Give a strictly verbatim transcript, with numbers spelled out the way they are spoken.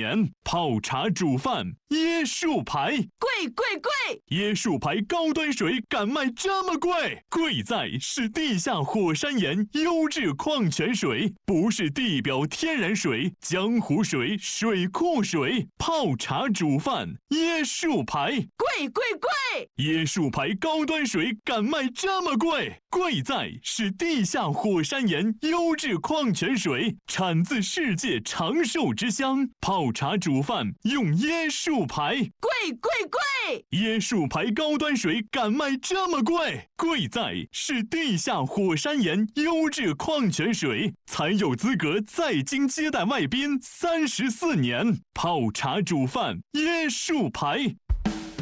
年，泡茶煮饭椰树牌， 贵贵贵！ 椰树牌高端水敢卖这么贵？贵在是地下火山岩优质矿泉水，不是地表天然水、江湖水、水库水。泡茶煮饭椰树牌， 贵贵贵！ 椰树牌高端水敢卖这么贵？贵在是地下火山岩优质矿泉水，产自世界长寿之乡。泡茶煮饭用椰树牌， 贵贵贵！ 椰树牌高端水敢卖这么贵？贵在是地下火山岩优质矿泉水，才有资格在京接待外宾三十四年。泡茶煮饭椰树牌。